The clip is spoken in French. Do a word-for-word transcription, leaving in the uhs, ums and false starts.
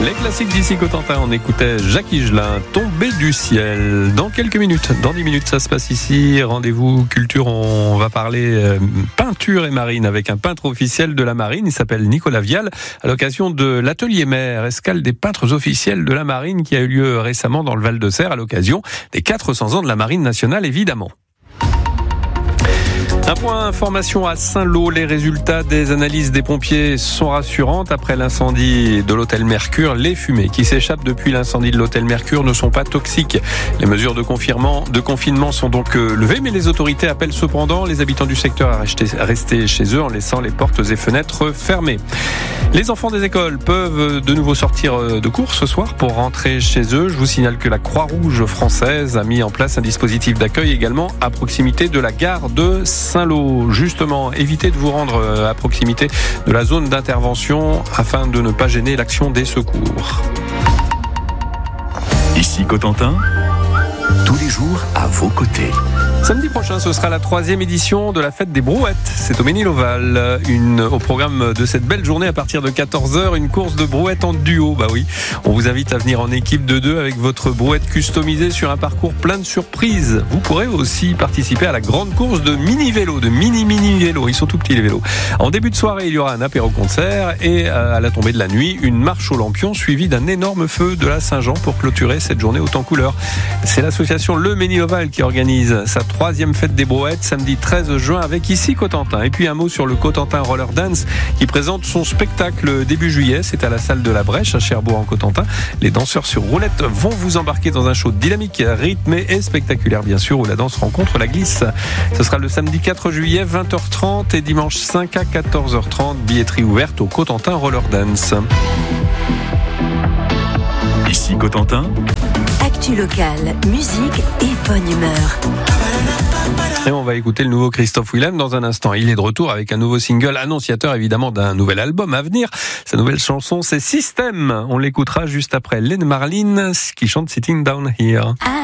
Les classiques d'ici Cotentin, on écoutait Jacques Higelin, Tombé du ciel. Dans quelques minutes, dans dix minutes, ça se passe ici. Rendez-vous culture, on va parler euh, peinture et marine avec un peintre officiel de la marine. Il s'appelle Nicolas Vial, à l'occasion de l'atelier mer, escale des peintres officiels de la marine qui a eu lieu récemment dans le Val-de-Serre à l'occasion des quatre cents ans de la marine nationale, évidemment. Un point information à Saint-Lô. Les résultats des analyses des pompiers sont rassurants. Après l'incendie de l'hôtel Mercure, les fumées qui s'échappent depuis l'incendie de l'hôtel Mercure ne sont pas toxiques. Les mesures de confinement, de confinement sont donc levées, mais les autorités appellent cependant les habitants du secteur à rester, à rester chez eux en laissant les portes et fenêtres fermées. Les enfants des écoles peuvent de nouveau sortir de cours ce soir pour rentrer chez eux. Je vous signale que la Croix-Rouge française a mis en place un dispositif d'accueil également à proximité de la gare de Saint-Lô. Justement, évitez de vous rendre à proximité de la zone d'intervention afin de ne pas gêner l'action des secours. Ici Cotentin, tous les jours à vos côtés. Samedi prochain, ce sera la troisième édition de la fête des brouettes. C'est au Ménil-Oval. Une, au programme de cette belle journée, à partir de quatorze heures, une course de brouettes en duo. Bah oui, on vous invite à venir en équipe de deux avec votre brouette customisée sur un parcours plein de surprises. Vous pourrez aussi participer à la grande course de mini-vélos, de mini-mini-vélos. Ils sont tout petits, les vélos. En début de soirée, il y aura un apéro-concert et à la tombée de la nuit, une marche aux lampions suivie d'un énorme feu de la Saint-Jean pour clôturer cette journée haute en couleurs. C'est l'association Le Ménil-Oval qui organise sa troisième fête des brouettes, samedi treize juin, avec ici Cotentin. Et puis un mot sur le Cotentin Roller Dance qui présente son spectacle début juillet. C'est à la salle de la Brèche à Cherbourg en Cotentin. Les danseurs sur roulette vont vous embarquer dans un show dynamique, rythmé et spectaculaire, bien sûr, où la danse rencontre la glisse. Ce sera le samedi quatre juillet, vingt heures trente, et dimanche cinq à quatorze heures trente. Billetterie ouverte au Cotentin Roller Dance. Ici Cotentin, actu locale, musique et bonne humeur. Et on va écouter le nouveau Christophe Willem dans un instant. Il est de retour avec un nouveau single, annonciateur évidemment d'un nouvel album à venir. Sa nouvelle chanson, c'est System. On l'écoutera juste après Lene Marlin qui chante Sitting Down Here.